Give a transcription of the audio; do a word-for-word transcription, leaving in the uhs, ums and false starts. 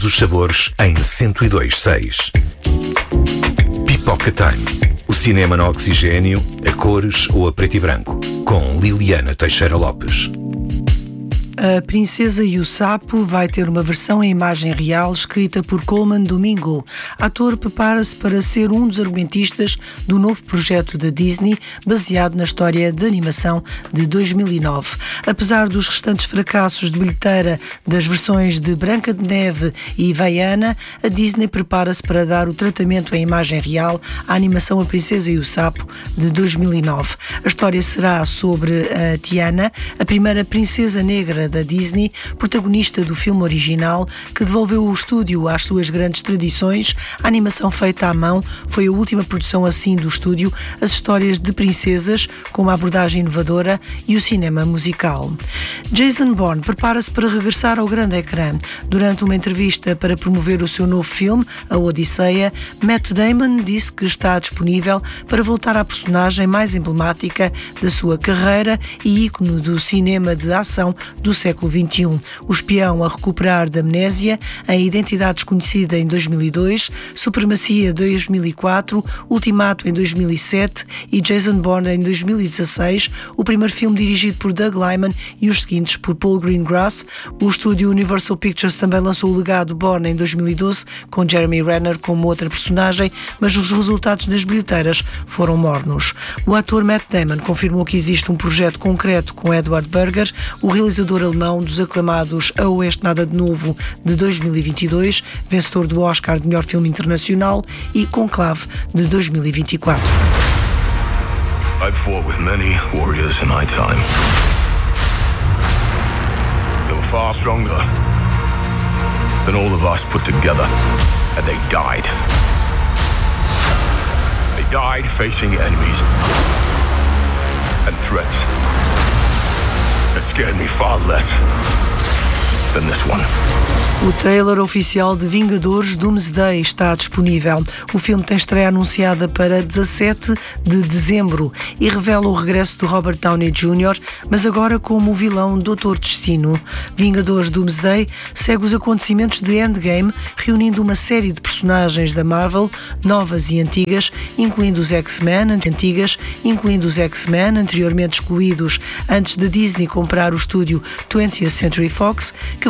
todos os sabores em cento e dois ponto seis. Pipoca Time. O cinema no oxigênio, a cores ou a preto e branco. Com Liliana Teixeira Lopes. A Princesa e o Sapo vai ter uma versão em imagem real escrita por Colman Domingo. O ator prepara-se para ser um dos argumentistas do novo projeto da Disney, baseado na história de animação de dois mil e nove. Apesar dos restantes fracassos de bilheteira das versões de Branca de Neve e Vaiana, a Disney prepara-se para dar o tratamento em imagem real à animação A Princesa e o Sapo de dois mil e nove. A história será sobre a Tiana, a primeira princesa negra da Disney, protagonista do filme original, que devolveu o estúdio às suas grandes tradições. A animação feita à mão foi a última produção assim do estúdio, as histórias de princesas, com uma abordagem inovadora, e o cinema musical. Jason Bourne prepara-se para regressar ao grande ecrã. Durante uma entrevista para promover o seu novo filme, A Odisseia, Matt Damon disse que está disponível para voltar à personagem mais emblemática da sua carreira e ícone do cinema de ação do século vinte e um. O espião a recuperar da amnésia, a identidade desconhecida em dois mil e dois, Supremacia dois mil e quatro, Ultimato em dois mil e sete e Jason Bourne em dois mil e dezasseis, o primeiro filme dirigido por Doug Liman e os seguintes por Paul Greengrass. O estúdio Universal Pictures também lançou o legado Bourne em dois mil e doze, com Jeremy Renner como outra personagem, mas os resultados das bilheteiras foram mornos. O ator Matt Damon confirmou que existe um projeto concreto com Edward Berger, o realizador alemão dos aclamados A Oeste Nada de Novo de dois mil e vinte e dois, vencedor do Oscar de melhor filme internacional, e Conclave de dois mil e vinte e quatro. I've fought with many warriors in my time. They were far stronger than all of us put together, and they died. They died facing enemies and threats that scared me far less than this one. O trailer oficial de Vingadores Doomsday está disponível. O filme tem estreia anunciada para dezassete de dezembro e revela o regresso de Robert Downey júnior, mas agora como o vilão doutor Destino. Vingadores Doomsday segue os acontecimentos de Endgame, reunindo uma série de personagens da Marvel, novas e antigas, incluindo os X-Men, antigas, incluindo os X-Men, anteriormente excluídos antes da Disney comprar o estúdio twentieth Century Fox,